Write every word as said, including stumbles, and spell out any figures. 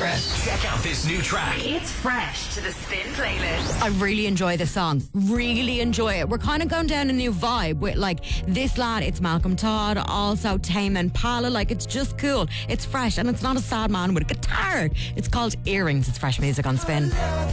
Fresh. Check out this new track. It's Fresh to the Spin playlist. I really enjoy this song. Really enjoy it. We're kind of going down a new vibe with like this lad. It's Malcolm Todd, also Tame Impala. Like it's just cool. It's fresh and it's not a sad man with a guitar. It's called Earrings. It's Fresh music on Spin.